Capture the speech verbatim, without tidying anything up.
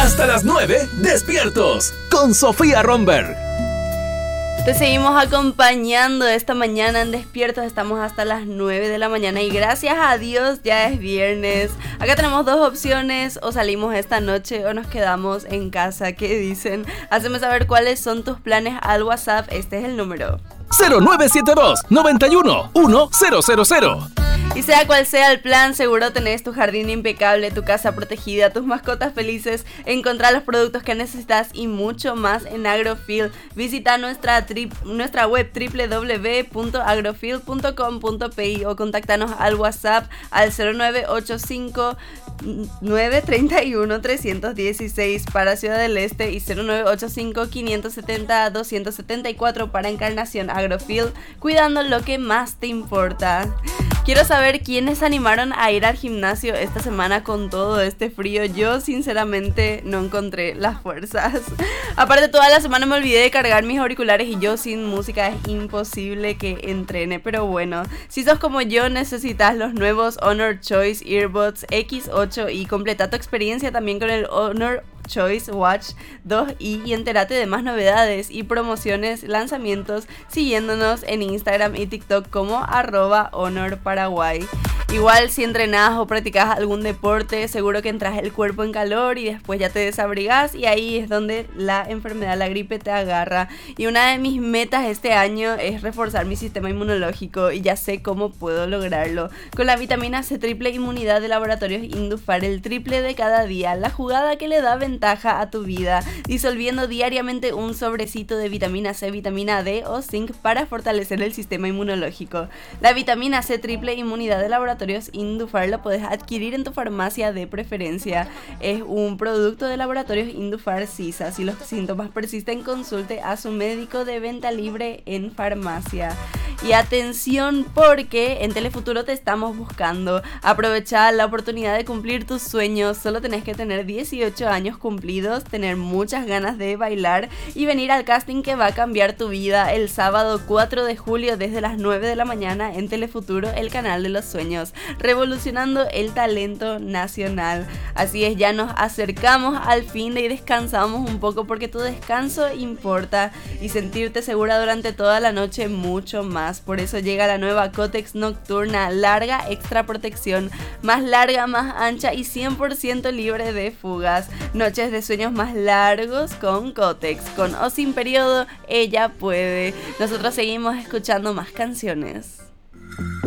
Hasta las nueve, despiertos con Sofía Romberg. Te seguimos acompañando esta mañana en Despiertos. Estamos hasta las nueve de la mañana y gracias a Dios ya es viernes. Acá tenemos dos opciones: o salimos esta noche o nos quedamos en casa. ¿Qué dicen? Haceme saber cuáles son tus planes al WhatsApp. Este es el número cero nueve siete dos, noventa y uno, uno cero cero cero. Y sea cual sea el plan, seguro tenés tu jardín impecable, tu casa protegida, tus mascotas felices, encontrar los productos que necesitas y mucho más en Agrofield. Visita nuestra, tri- nuestra web doble u doble u doble u punto agrofield punto com punto pe i o contáctanos al WhatsApp al cero nueve ocho cinco nueve tres uno tres uno seis para Ciudad del Este y cero nueve ocho cinco cinco siete cero dos siete cuatro para Encarnación. Agrofield, cuidando lo que más te importa. Quiero saber quiénes animaron a ir al gimnasio esta semana con todo este frío. Yo sinceramente no encontré las fuerzas. Aparte, toda la semana me olvidé de cargar mis auriculares y yo sin música es imposible que entrene. Pero bueno, si sos como yo, necesitas los nuevos Honor Choice Earbuds equis ocho y completa tu experiencia también con el Honor Choice Watch dos i y entérate de más novedades y promociones, lanzamientos, siguiéndonos en Instagram y TikTok como arroba Honor Paraguay. Igual si entrenás o practicás algún deporte, seguro que entras el cuerpo en calor y después ya te desabrigás y ahí es donde la enfermedad, la gripe te agarra. Y una de mis metas este año es reforzar mi sistema inmunológico y ya sé cómo puedo lograrlo. Con la vitamina C triple inmunidad de Laboratorios Indufar, el triple de cada día, la jugada que le da ventaja a tu vida, disolviendo diariamente un sobrecito de vitamina C, vitamina D o zinc para fortalecer el sistema inmunológico. La vitamina C triple inmunidad de Laboratorios Indufar la puedes adquirir en tu farmacia de preferencia. Es un producto de Laboratorios Indufar Sisa. Si los síntomas persisten, consulte a su médico de venta libre en farmacia. Y atención, porque en Telefuturo te estamos buscando. Aprovecha la oportunidad de cumplir tus sueños. Solo tenés que tener dieciocho años cumplidos, tener muchas ganas de bailar y venir al casting que va a cambiar tu vida el sábado cuatro de julio desde las nueve de la mañana en Telefuturo, el canal de los sueños, revolucionando el talento nacional. Así es, ya nos acercamos al fin de y descansamos un poco porque tu descanso importa y sentirte segura durante toda la noche mucho más. Por eso llega la nueva Kotex Nocturna, larga extra protección, más larga, más ancha y cien por ciento libre de fugas. Noches de sueños más largos con Kotex, con o sin periodo, ella puede. Nosotros seguimos escuchando más canciones.